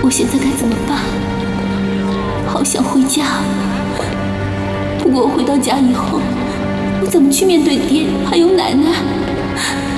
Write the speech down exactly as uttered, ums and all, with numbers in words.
我现在该怎么办？好想回家，不过我回到家以后，我怎么去面对爹还有奶奶？